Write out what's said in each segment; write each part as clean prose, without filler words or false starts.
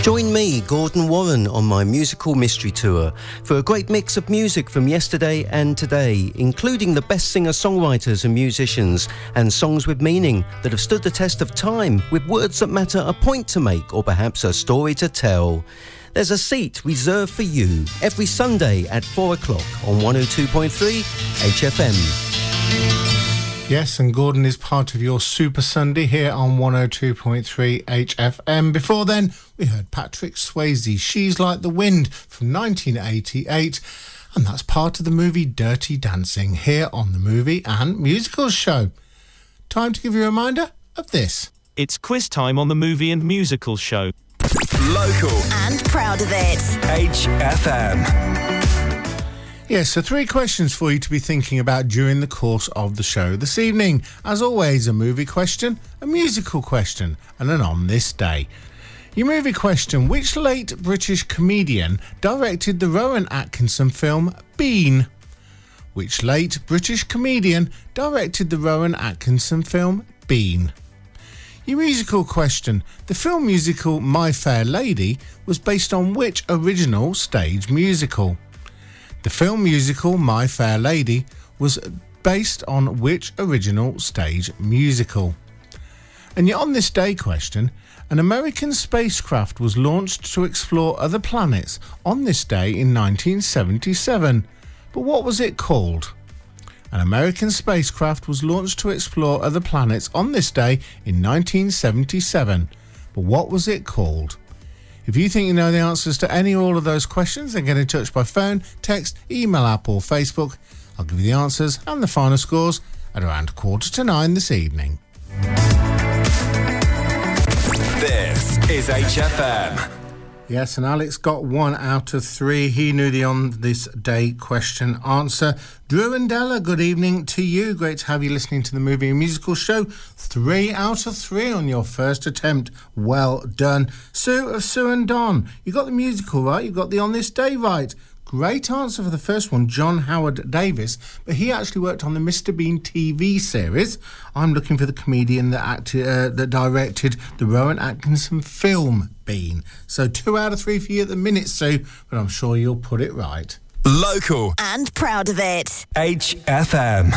Join me, Gordon Warren, on my musical mystery tour for a great mix of music from yesterday and today, including the best singer-songwriters and musicians, and songs with meaning that have stood the test of time, with words that matter, a point to make, or perhaps a story to tell. There's a seat reserved for you every Sunday at 4 o'clock on 102.3 HFM. Yes, and Gordon is part of your Super Sunday here on 102.3 HFM. Before then, we heard Patrick Swayze, She's Like the Wind from 1988, and that's part of the movie Dirty Dancing here on the Movie and Musicals Show. Time to give you a reminder of this. It's quiz time on the Movie and Musicals Show. Local and proud of it. HFM. Yes, so 3 questions for you to be thinking about during the course of the show this evening. As always, a movie question, a musical question, and an on this day. Your movie question: which late British comedian directed the Rowan Atkinson film Bean? Which late British comedian directed the Rowan Atkinson film Bean? Your musical question: the film musical My Fair Lady was based on which original stage musical? The film musical My Fair Lady was based on which original stage musical? And your on this day question: an American spacecraft was launched to explore other planets on this day in 1977. But what was it called? An American spacecraft was launched to explore other planets on this day in 1977. But what was it called? If you think you know the answers to any or all of those questions, then get in touch by phone, text, email, app or Facebook. I'll give you the answers and the final scores at around 8:45 this evening. This is HFM. Yes, and Alex got 1 out of 3. He knew the on this day question answer. Drew and Della, good evening to you. Great to have you listening to the Movie and Musical Show. 3 out of 3 on your first attempt. Well done. Sue of Sue and Don, you got the musical right, you got the on this day right. Great answer for the first one, John Howard Davis, but he actually worked on the Mr. Bean TV series. I'm looking for the comedian that directed the Rowan Atkinson film Bean. So 2 out of 3 for you at the minute, Sue, but I'm sure you'll put it right. Local and proud of it. HFM.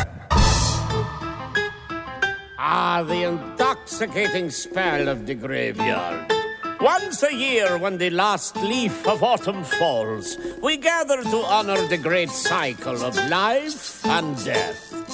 The intoxicating spell of the graveyard. Once a year, when the last leaf of autumn falls, we gather to honor the great cycle of life and death.